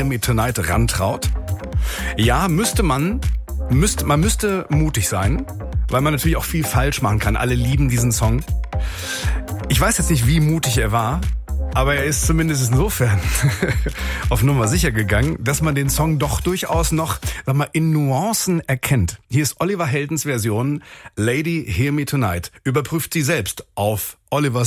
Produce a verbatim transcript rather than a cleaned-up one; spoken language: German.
Hear Me Tonight rantraut. Ja, müsste man, müsste, man müsste mutig sein, weil man natürlich auch viel falsch machen kann. Alle lieben diesen Song. Ich weiß jetzt nicht, wie mutig er war, aber er ist zumindest insofern auf Nummer sicher gegangen, dass man den Song doch durchaus noch, sag mal, in Nuancen erkennt. Hier ist Oliver Heldens Version Lady Hear Me Tonight. Überprüft sie selbst auf Olivers